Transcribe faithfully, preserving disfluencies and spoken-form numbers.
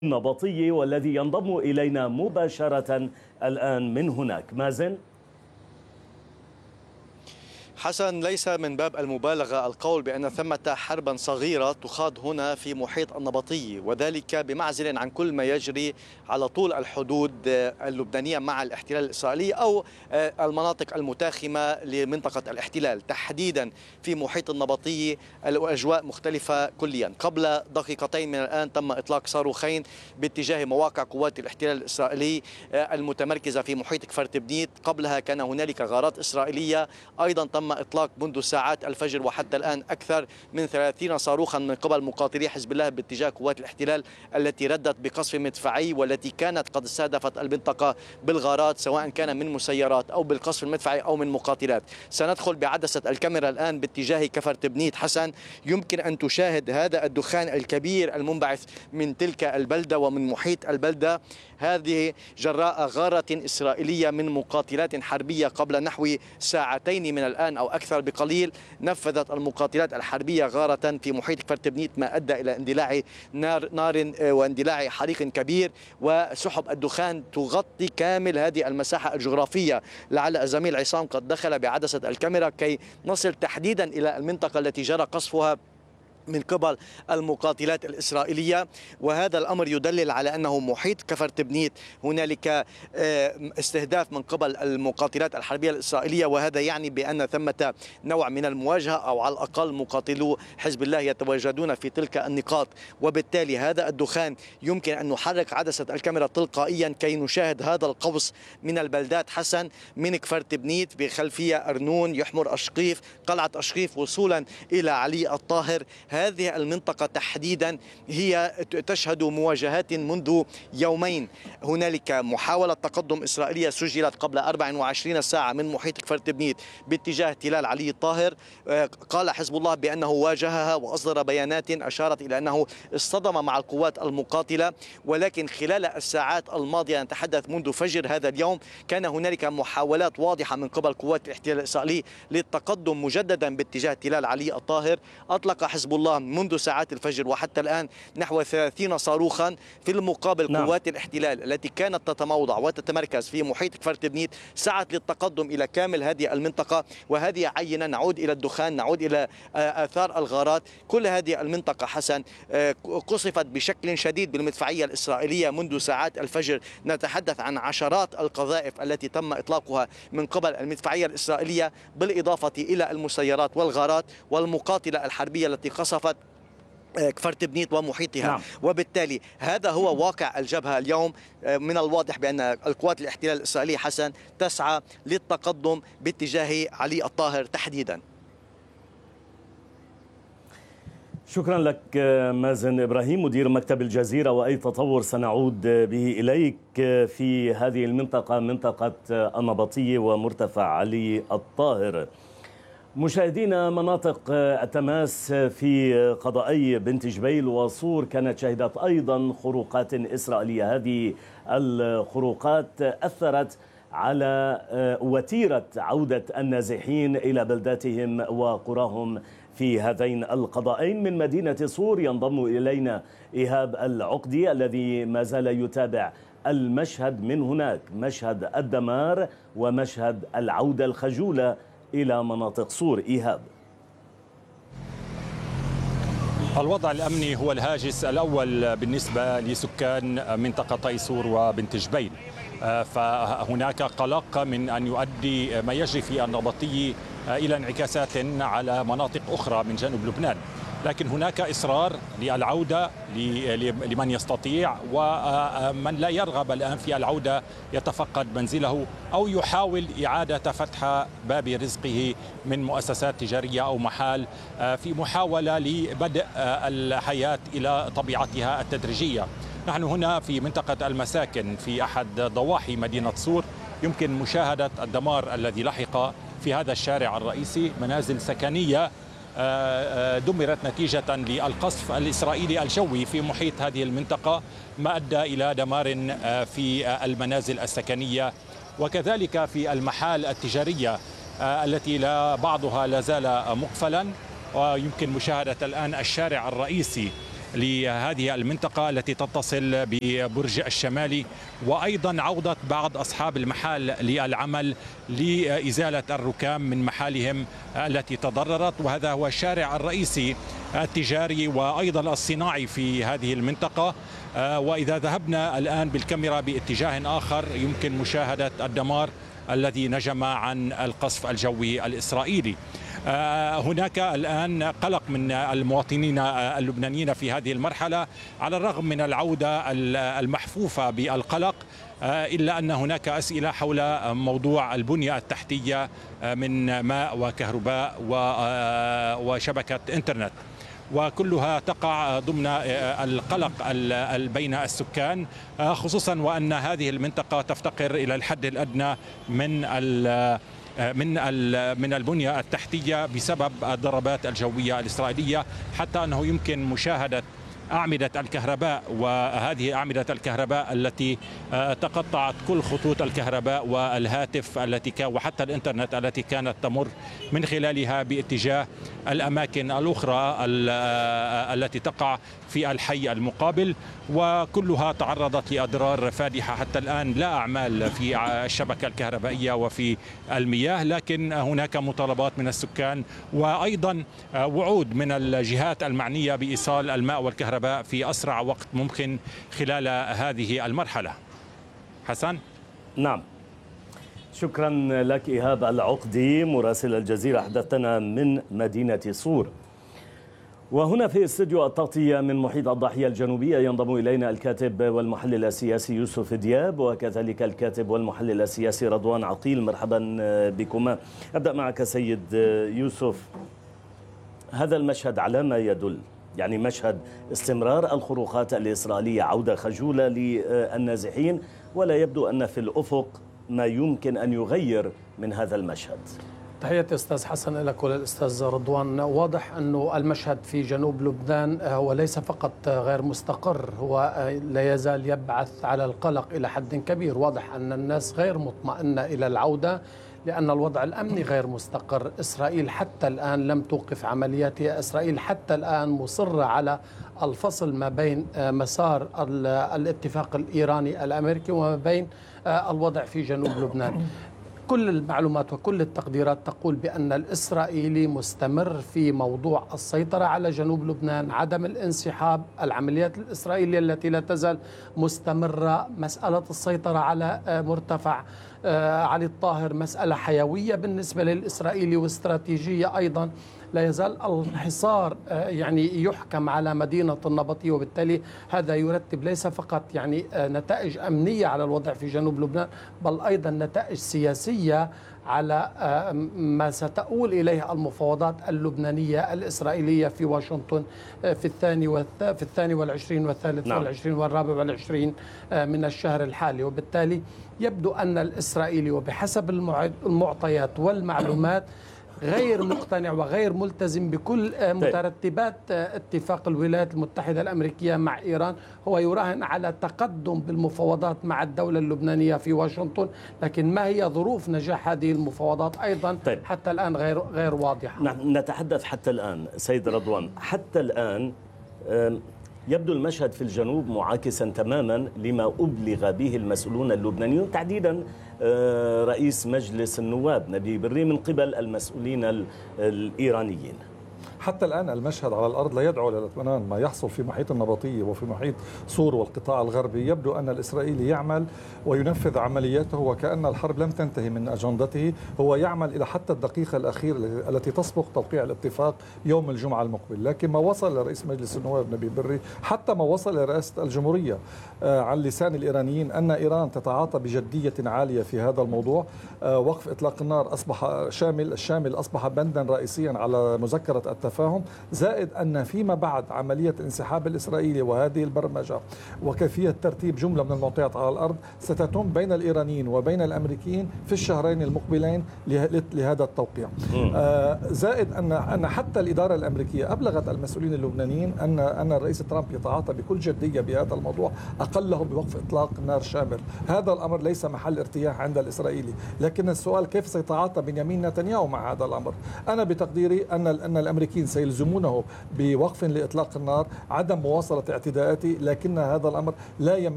النبطي والذي ينضم إلينا مباشرة الآن من هناك. مازن. حسن، ليس من باب المبالغة القول بأن ثمة حربا صغيرة تخاض هنا في محيط النبطي، وذلك بمعزل عن كل ما يجري على طول الحدود اللبنانية مع الاحتلال الإسرائيلي أو المناطق المتاخمة لمنطقة الاحتلال. تحديدا في محيط النبطي الأجواء مختلفة كليا. قبل دقيقتين من الآن تم إطلاق صاروخين باتجاه مواقع قوات الاحتلال الإسرائيلي المتمركزة في محيط كفر تبنيت. قبلها كان هنالك غارات إسرائيلية أيضا تم إطلاق منذ ساعات الفجر، وحتى الآن أكثر من ثلاثين صاروخا من قبل مقاتلي حزب الله باتجاه قوات الاحتلال التي ردت بقصف مدفعي، والتي كانت قد استهدفت المنطقة بالغارات سواء كان من مسيرات أو بالقصف المدفعي أو من مقاتلات. سندخل بعدسة الكاميرا الآن باتجاه كفر تبنيت. حسن، يمكن أن تشاهد هذا الدخان الكبير المنبعث من تلك البلدة ومن محيط البلدة، هذه جراء غارة إسرائيلية من مقاتلات حربية قبل نحو ساعتين من الآن أو أكثر بقليل. نفذت المقاتلات الحربية غارة في محيط كفر تبنيت ما أدى إلى اندلاع نار, نار واندلاع حريق كبير، وسحب الدخان تغطي كامل هذه المساحة الجغرافية. لعل الزميل عصام قد دخل بعدسة الكاميرا كي نصل تحديدا إلى المنطقة التي جرى قصفها من قبل المقاتلات الإسرائيلية، وهذا الأمر يدلل على أنه محيط كفر تبنيت هنالك استهداف من قبل المقاتلات الحربية الإسرائيلية، وهذا يعني بأن ثمة نوع من المواجهة أو على الأقل مقاتلو حزب الله يتواجدون في تلك النقاط. وبالتالي هذا الدخان يمكن أن نحرك عدسة الكاميرا تلقائيا كي نشاهد هذا القوس من البلدات. حسن، من كفر تبنيت بخلفية أرنون، يحمر أشقيف، قلعة أشقيف، وصولا إلى علي الطاهر. هذه المنطقة تحديدا هي تشهد مواجهات منذ يومين. هنالك محاولة تقدم إسرائيلية سجلت قبل أربع وعشرين ساعة من محيط كفر تبنيت باتجاه تلال علي الطاهر. قال حزب الله بأنه واجهها وأصدر بيانات أشارت إلى أنه اصطدم مع القوات المقاتلة، ولكن خلال الساعات الماضية نتحدث منذ فجر هذا اليوم كان هنالك محاولات واضحة من قبل قوات الاحتلال الإسرائيلي للتقدم مجددا باتجاه تلال علي الطاهر. أطلق حزب الله منذ ساعات الفجر وحتى الآن نحو ثلاثين صاروخا. في المقابل نعم. قوات الاحتلال التي كانت تتموضع وتتمركز في محيط كفر تبنيت سعت للتقدم إلى كامل هذه المنطقة، وهذه عينة نعود إلى الدخان، نعود إلى آثار الغارات. كل هذه المنطقة حسن قصفت بشكل شديد بالمدفعية الإسرائيلية منذ ساعات الفجر. نتحدث عن عشرات القذائف التي تم إطلاقها من قبل المدفعية الإسرائيلية، بالإضافة إلى المسيرات والغارات والمقاتلة الحربية التي قصفت كفر تبنيت ومحيطها. نعم. وبالتالي هذا هو واقع الجبهة اليوم. من الواضح بأن القوات الاحتلال الإسرائيلي حسن تسعى للتقدم باتجاه علي الطاهر تحديدا. شكرا لك مازن إبراهيم مدير مكتب الجزيرة، وأي تطور سنعود به إليك في هذه المنطقة، منطقة النبطي ومرتفع علي الطاهر. مشاهدينا، مناطق التماس في قضائي بنت جبيل وصور كانت شهدت أيضا خروقات إسرائيلية. هذه الخروقات أثرت على وتيرة عودة النازحين إلى بلداتهم وقراهم في هذين القضائين. من مدينة صور ينضم إلينا إيهاب العقدي الذي ما زال يتابع المشهد من هناك، مشهد الدمار ومشهد العودة الخجولة إلى مناطق صور. إيهاب. الوضع الأمني هو الهاجس الأول بالنسبة لسكان منطقتي صور وبنت جبيل، فهناك قلق من أن يؤدي ما يجري في النبطي إلى انعكاسات على مناطق أخرى من جنوب لبنان، لكن هناك إصرار للعودة لمن يستطيع، ومن لا يرغب الآن في العودة يتفقد منزله أو يحاول إعادة فتح باب رزقه من مؤسسات تجارية أو محال في محاولة لبدء الحياة إلى طبيعتها التدريجية. نحن هنا في منطقة المساكن في أحد ضواحي مدينة صور، يمكن مشاهدة الدمار الذي لحق في هذا الشارع الرئيسي. منازل سكنية دمرت نتيجة للقصف الإسرائيلي الجوي في محيط هذه المنطقة، ما أدى إلى دمار في المنازل السكنية وكذلك في المحال التجارية التي لا بعضها لا زال مقفلا. ويمكن مشاهدة الآن الشارع الرئيسي لهذه المنطقة التي تتصل ببرج الشمالي، وأيضا عودة بعض أصحاب المحال للعمل لإزالة الركام من محالهم التي تضررت. وهذا هو الشارع الرئيسي التجاري وأيضا الصناعي في هذه المنطقة. وإذا ذهبنا الآن بالكاميرا باتجاه آخر يمكن مشاهدة الدمار الذي نجم عن القصف الجوي الإسرائيلي. هناك الآن قلق من المواطنين اللبنانيين في هذه المرحلة على الرغم من العودة المحفوفة بالقلق، إلا أن هناك أسئلة حول موضوع البنية التحتية من ماء وكهرباء وشبكة إنترنت، وكلها تقع ضمن القلق بين السكان، خصوصا وأن هذه المنطقة تفتقر إلى الحد الأدنى من من من البنية التحتية بسبب الضربات الجوية الإسرائيلية، حتى أنه يمكن مشاهدة أعمدة الكهرباء، وهذه أعمدة الكهرباء التي تقطعت كل خطوط الكهرباء والهاتف التي وحتى الإنترنت التي كانت تمر من خلالها باتجاه الأماكن الأخرى التي تقع في الحي المقابل، وكلها تعرضت لأضرار فادحة. حتى الآن لا أعمال في الشبكة الكهربائية وفي المياه، لكن هناك مطالبات من السكان وأيضا وعود من الجهات المعنية بإيصال الماء والكهرباء في أسرع وقت ممكن خلال هذه المرحلة. حسن؟ نعم، شكرا لك إيهاب العقدي مراسل الجزيرة، حدثنا من مدينة صور. وهنا في استوديو التغطية من محيط الضاحية الجنوبية ينضم إلينا الكاتب والمحلل السياسي يوسف دياب، وكذلك الكاتب والمحلل السياسي رضوان عقيل. مرحبا بكما. أبدأ معك سيد يوسف، هذا المشهد على ما يدل؟ يعني مشهد استمرار الخروقات الإسرائيلية، عودة خجولة للنازحين، ولا يبدو أن في الأفق ما يمكن أن يغير من هذا المشهد. تحياتي أستاذ حسن لك وللأستاذ رضوان. واضح أنه المشهد في جنوب لبنان هو ليس فقط غير مستقر، هو لا يزال يبعث على القلق إلى حد كبير. واضح أن الناس غير مطمئنة إلى العودة لأن الوضع الأمني غير مستقر. إسرائيل حتى الآن لم توقف عملياتها، إسرائيل حتى الآن مصرة على الفصل ما بين مسار الاتفاق الإيراني الأمريكي وما بين الوضع في جنوب لبنان. كل المعلومات وكل التقديرات تقول بأن الإسرائيلي مستمر في موضوع السيطرة على جنوب لبنان، عدم الانسحاب، العمليات الإسرائيلية التي لا تزال مستمرة، مسألة السيطرة على مرتفع علي الطاهر مسألة حيوية بالنسبة للإسرائيلي واستراتيجية أيضا. لا يزال الحصار يعني يحكم على مدينة النبطية، وبالتالي هذا يرتب ليس فقط يعني نتائج أمنية على الوضع في جنوب لبنان، بل أيضا نتائج سياسية على ما ستؤول إليه المفاوضات اللبنانية الإسرائيلية في واشنطن في الثاني في الثاني والعشرين والثالث نعم. والعشرين والرابع والعشرين من الشهر الحالي. وبالتالي يبدو أن الإسرائيلي وبحسب المعطيات والمعلومات غير مقتنع وغير ملتزم بكل مترتبات اتفاق الولايات المتحدة الأمريكية مع إيران. هو يراهن على تقدم بالمفاوضات مع الدولة اللبنانية في واشنطن، لكن ما هي ظروف نجاح هذه المفاوضات أيضا طيب. حتى الآن غير غير واضحة. نتحدث حتى الآن سيد رضوان، حتى الآن يبدو المشهد في الجنوب معاكسا تماما لما أبلغ به المسؤولون اللبنانيون، تحديدا رئيس مجلس النواب نبي بري من قبل المسؤولين الإيرانيين. حتى الآن المشهد على الأرض لا يدعو للاطمئنان. ما يحصل في محيط النبطية وفي محيط صور والقطاع الغربي يبدو أن الإسرائيلي يعمل وينفذ عملياته وكأن الحرب لم تنتهي من أجندته. هو يعمل إلى حتى الدقيقة الأخيرة التي تسبق توقيع الاتفاق يوم الجمعة المقبل. لكن ما وصل لرئيس مجلس النواب نبي بري، حتى ما وصل لرئاسة الجمهورية عن لسان الإيرانيين أن إيران تتعاطى بجدية عالية في هذا الموضوع. وقف إطلاق النار أصبح شامل الشامل أصبح بندا رئيسيا على مذكرة التفاهم، زائد أن فيما بعد عملية الانسحاب الإسرائيلي وهذه البرمجة وكيفية ترتيب جملة من المعطيات على الأرض ستتم بين الإيرانيين وبين الأمريكيين في الشهرين المقبلين لهذا التوقيع. زائد أن أن حتى الإدارة الأمريكية أبلغت المسؤولين اللبنانيين أن أن الرئيس ترامب يتعاطى بكل جدية بهذا الموضوع، أقله بوقف إطلاق نار شامل. هذا الأمر ليس محل ارتياح عند الإسرائيلي، لكن السؤال كيف سيتعاطى بنيامين نتنياهو مع هذا الأمر. أنا بتقديري أن أن الأمريكيين الفلسطينيين سيلزمونه بوقف لإطلاق النار، عدم مواصلة اعتداءاته، لكن هذا الأمر لا يمنع